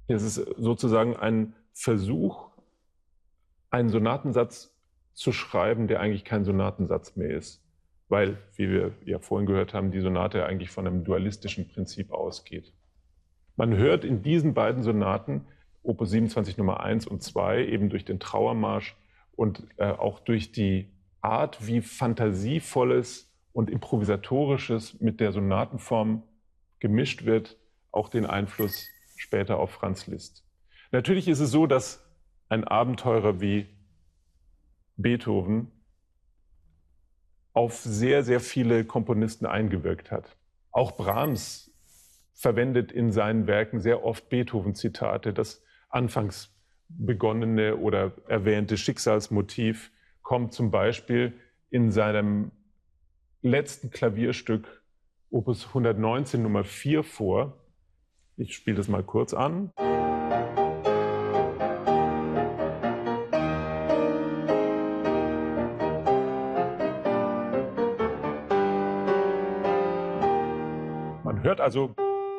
Es ist sozusagen ein Versuch, einen Sonatensatz zu schreiben, der eigentlich kein Sonatensatz mehr ist. Weil, wie wir ja vorhin gehört haben, die Sonate eigentlich von einem dualistischen Prinzip ausgeht. Man hört in diesen beiden Sonaten, Opus 27 Nummer 1 und 2, eben durch den Trauermarsch und auch durch die Art, wie Fantasievolles und Improvisatorisches mit der Sonatenform gemischt wird, auch den Einfluss später auf Franz Liszt. Natürlich ist es so, dass ein Abenteurer wie Beethoven auf sehr, sehr viele Komponisten eingewirkt hat. Auch Brahms verwendet in seinen Werken sehr oft Beethoven-Zitate. Das anfangs begonnene oder erwähnte Schicksalsmotiv kommt zum Beispiel in seinem letzten Klavierstück Opus 119 Nummer 4 vor. Ich spiele das mal kurz an. Man hört also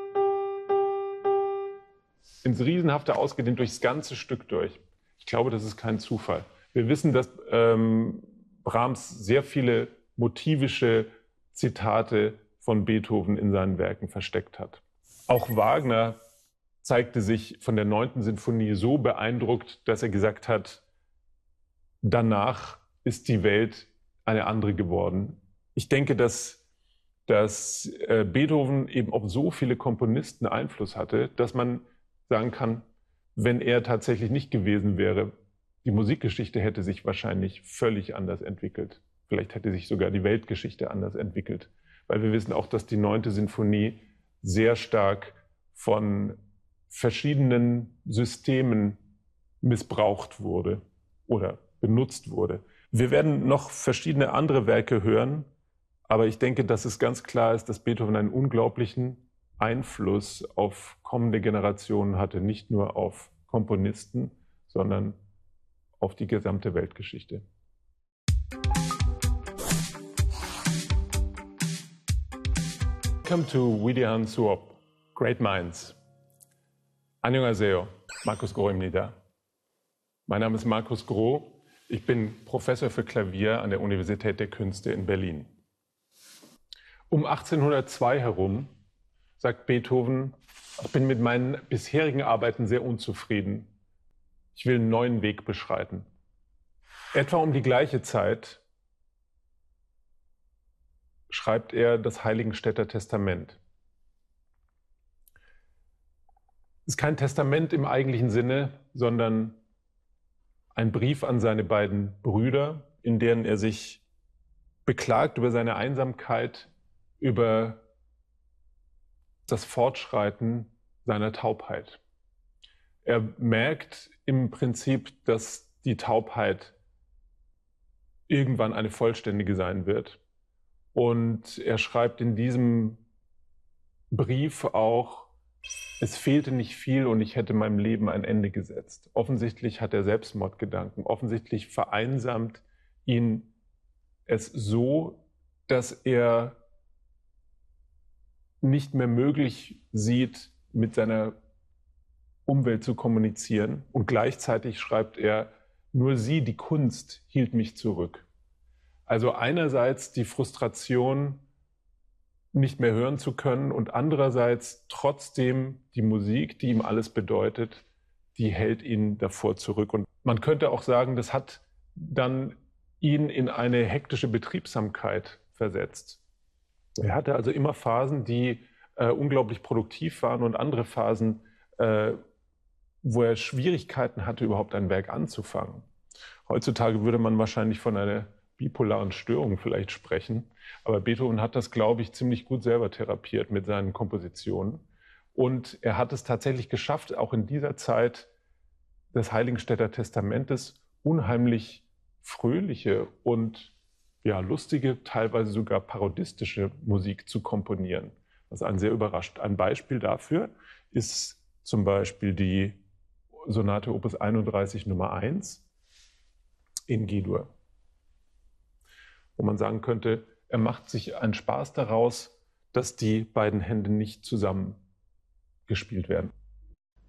ins Riesenhafte ausgedehnt durchs ganze Stück durch. Ich glaube, das ist kein Zufall. Wir wissen, dass Brahms sehr viele motivische Zitate von Beethoven in seinen Werken versteckt hat. Auch Wagner zeigte sich von der 9. Sinfonie so beeindruckt, dass er gesagt hat, danach ist die Welt eine andere geworden. Ich denke, dass Beethoven eben auf so viele Komponisten Einfluss hatte, dass man sagen kann, wenn er tatsächlich nicht gewesen wäre, die Musikgeschichte hätte sich wahrscheinlich völlig anders entwickelt. Vielleicht hätte sich sogar die Weltgeschichte anders entwickelt. Weil wir wissen auch, dass die 9. Sinfonie sehr stark von verschiedenen Systemen missbraucht wurde oder benutzt wurde. Wir werden noch verschiedene andere Werke hören, aber ich denke, dass es ganz klar ist, dass Beethoven einen unglaublichen Einfluss auf kommende Generationen hatte, nicht nur auf Komponisten, sondern auf die gesamte Weltgeschichte. Welcome to Widehan Suop, Great Minds. Annyeonghaseyo, Markus Groh-입니다. Mein Name ist Markus Groh. Ich bin Professor für Klavier an der Universität der Künste in Berlin. Um 1802 herum sagt Beethoven, ich bin mit meinen bisherigen Arbeiten sehr unzufrieden. Ich will einen neuen Weg beschreiten. Etwa um die gleiche Zeit schreibt er das Heiligenstädter Testament. Es ist kein Testament im eigentlichen Sinne, sondern ein Brief an seine beiden Brüder, in denen er sich beklagt über seine Einsamkeit, über das Fortschreiten seiner Taubheit. Er merkt im Prinzip, dass die Taubheit irgendwann eine vollständige sein wird. Und er schreibt in diesem Brief auch, es fehlte nicht viel und ich hätte meinem Leben ein Ende gesetzt. Offensichtlich hat er Selbstmordgedanken. Offensichtlich vereinsamt ihn es so, dass er nicht mehr möglich sieht, mit seiner Umwelt zu kommunizieren. Und gleichzeitig schreibt er, nur sie, die Kunst, hielt mich zurück. Also einerseits die Frustration, nicht mehr hören zu können und andererseits trotzdem die Musik, die ihm alles bedeutet, die hält ihn davor zurück. Und man könnte auch sagen, das hat dann ihn in eine hektische Betriebsamkeit versetzt. Er hatte also immer Phasen, die unglaublich produktiv waren und andere Phasen, wo er Schwierigkeiten hatte, überhaupt ein Werk anzufangen. Heutzutage würde man wahrscheinlich von einer bipolaren Störung vielleicht sprechen, aber Beethoven hat das, glaube ich, ziemlich gut selber therapiert mit seinen Kompositionen. Und er hat es tatsächlich geschafft, auch in dieser Zeit des Heiligenstädter Testamentes unheimlich fröhliche und ja, lustige, teilweise sogar parodistische Musik zu komponieren, was einen sehr überrascht. Ein Beispiel dafür ist zum Beispiel die Sonate Opus 31 Nummer 1 in G-Dur, wo man sagen könnte, er macht sich einen Spaß daraus, dass die beiden Hände nicht zusammen gespielt werden.